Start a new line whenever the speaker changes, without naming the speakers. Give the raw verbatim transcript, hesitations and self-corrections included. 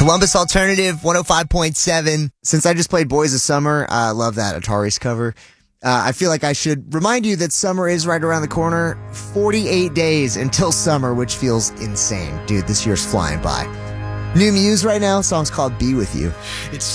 Columbus Alternative one oh five point seven. Since I just played Boys of Summer, I love that Atari's cover. Uh, I feel like I should remind you that summer is right around the corner. forty-eight days until summer, which feels insane. Dude, this year's flying by. New Muse right now, song's called Be With You.
It's